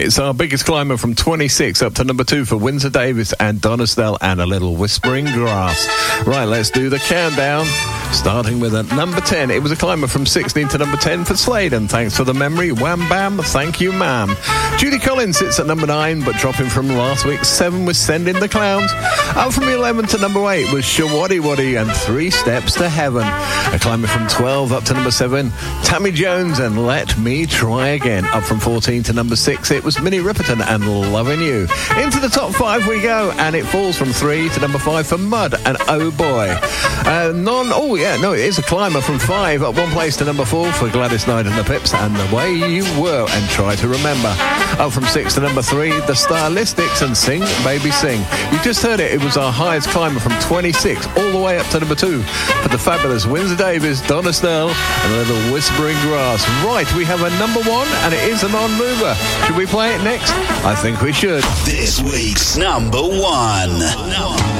It's our biggest climber from 26 up to number 2 for Windsor Davies and Donna Snell and A Little Whispering Grass. Right, let's do the countdown. Starting with at number 10, it was a climber from 16 to number 10 for Sladen. Thanks for the memory. Wham Bam, thank you, ma'am. Judy Collins sits at number 9, but dropping from last week's 7 was Send in the Clowns. Up from 11 to number 8 was Shawaddy Waddy and 3 Steps to Heaven. A climber from 12 up to number 7, Tammy Jones and Let Me Try Again. Up from 14 to number 6, it was Minnie Riperton and Loving You. Into the top 5 we go, and it falls from 3 to number 5 for Mud and Oh Boy. It is a climber from 5 up 1 place to number 4 for Gladys Knight and the Pips and The Way You Were and Try to Remember. Up from 6 to number 3, The Stylistics and Sing Baby Sing. You just heard it was our highest climber from 26 all the way up to number 2 for the fabulous Windsor Davies, Donna Snell and A Little Whispering Grass. Right, we have a number 1 and it is a non-mover. Should we play it next? I think we should. This week's number 1.